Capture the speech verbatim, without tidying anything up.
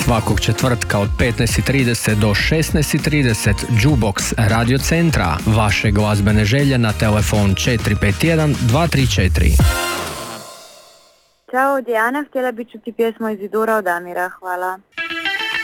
Svakog četvrtka od petnaest i trideset do šesnaest i trideset Jukebox Radio Centra. Vaše glazbene želje na telefon četiri pet jedan dva tri četiri. Ćao, Dijana, htjela bi čuti pjesmu Izidura od Amira, hvala.